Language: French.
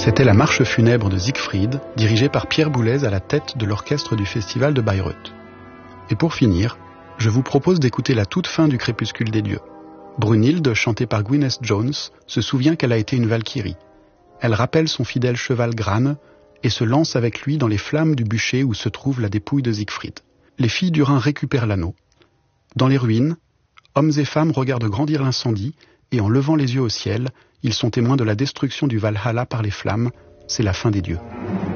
C'était la marche funèbre de Siegfried, dirigée par Pierre Boulez à la tête de l'orchestre du festival de Bayreuth. Et pour finir, je vous propose d'écouter la toute fin du Crépuscule des dieux. Brunhilde, chantée par Gwyneth Jones, se souvient qu'elle a été une valkyrie. Elle rappelle son fidèle cheval Gran et se lance avec lui dans les flammes du bûcher où se trouve la dépouille de Siegfried. Les filles du Rhin récupèrent l'anneau. Dans les ruines, hommes et femmes regardent grandir l'incendie et en levant les yeux au ciel, ils sont témoins de la destruction du Valhalla par les flammes. C'est la fin des dieux.